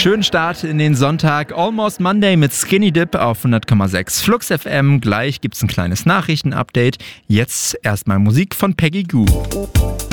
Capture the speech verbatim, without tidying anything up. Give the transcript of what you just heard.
Schönen Start in den Sonntag. Almost Monday mit Skinny Dip auf hundert Komma sechs Flux F M. Gleich gibt's ein kleines Nachrichtenupdate. Jetzt erstmal Musik von Peggy Gou.